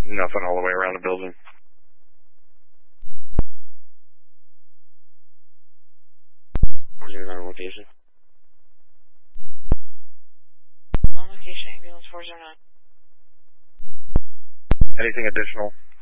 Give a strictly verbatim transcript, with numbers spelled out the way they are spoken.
Nothing all the way around the building. four zero nine location. On location, ambulance four zero nine. Anything additional?